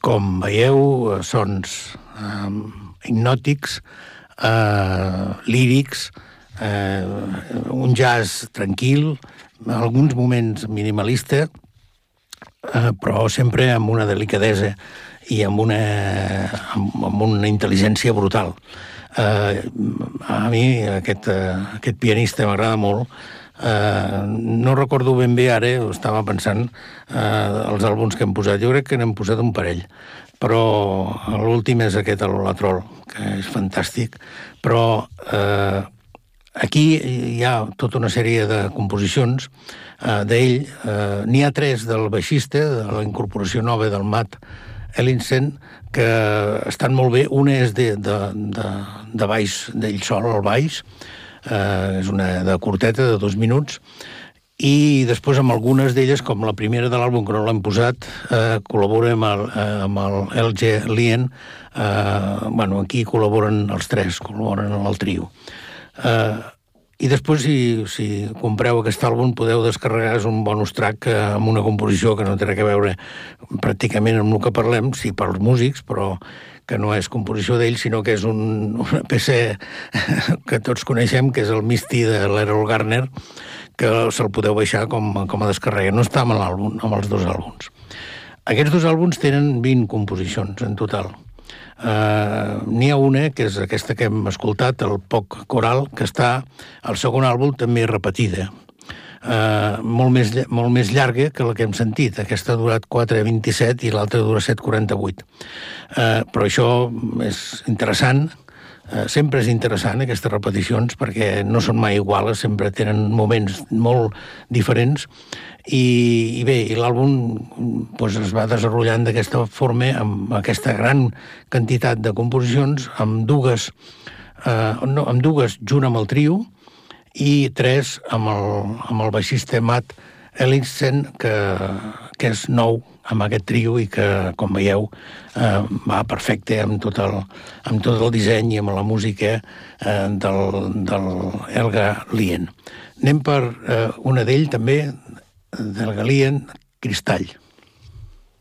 Com veieu, sons hipnòtics, lírics, un jazz tranquil, alguns moments minimalista, però sempre amb una delicadesa i amb una intel·ligència brutal. A mi aquest pianista m'agrada molt. No recordo ben bé ara, estava pensant els àlbums que hem posat. Jo crec que n'hem posat un parell, però l'últim és aquest, l'Olatrol, que és fantàstic. Però aquí hi ha tota una sèrie de composicions d'ell. N'hi ha 3 del baixista, de la incorporació nova del Matt Ellingsen, que estan molt bé. Una és de baix, d'ell sol, al baix, és una de curteta, de 2 minuts, i després amb algunes d'elles, com la primera de l'àlbum, que no l'hem posat, col·labora amb el LG Lien. Aquí col·laboren els 3, col·laboren en el trio. I després, si compreu aquest àlbum, podeu descarregar, és un bonus track amb una composició que no té res a veure pràcticament amb el que parlem, sí, pels músics, però que no és composició d'ell, sinó que és una peça que tots coneixem, que és el Misty de l'Errol Garner, que se'l podeu baixar com a descarrega. No està amb l'àlbum, amb els 2 àlbums. Aquests 2 àlbums tenen 20 composicions en total. N'hi ha una, que és aquesta que hem escoltat, el Poc Coral, que està al segon àlbum també repetida. Molt més llarga que la que hem sentit. Aquesta ha durat 4:27 i l'altra dura 7:48. Però això és interessant. Sempre és interessant, aquestes repeticions, perquè no són mai iguales, sempre tenen moments molt diferents. I bé, l'àlbum es va desenvolupant d'aquesta forma, amb aquesta gran quantitat de composicions, amb dues junt amb el trio, i 3 amb el baixista Matt Ellingsen, que és nou amb aquest trio i que, com veieu, va perfecte amb tot el disseny i amb la música del Elga Lien. Anem per una d'ell també, d'Elga Lien, Cristall.